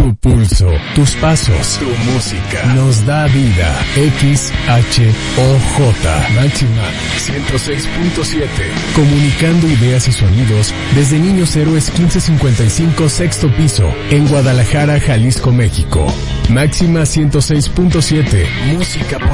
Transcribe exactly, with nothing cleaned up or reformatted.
Tu pulso, tus pasos, tu música nos da vida. X H O J Máxima ciento seis punto siete. Comunicando ideas y sonidos desde Niños Héroes quince cincuenta y cinco, sexto piso, en Guadalajara, Jalisco, México. Máxima ciento seis punto siete. Música por